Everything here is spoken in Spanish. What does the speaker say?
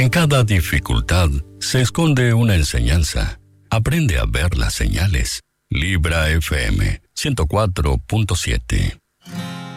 En cada dificultad se esconde una enseñanza. Aprende a ver las señales. Libra FM 104.7.